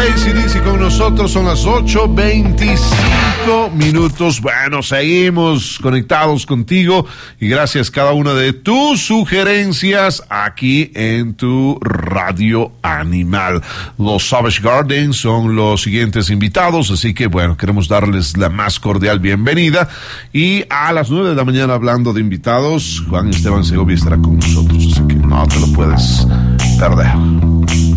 AC/DC con nosotros, son las 8:25. Bueno, seguimos conectados contigo y gracias a cada una de tus sugerencias aquí en tu Radio Animal. Los Savage Garden son los siguientes invitados, así que bueno, queremos darles la más cordial bienvenida. Y a las 9 de la mañana, hablando de invitados, Juan Esteban Segovia estará con nosotros, así que no te lo puedes perder.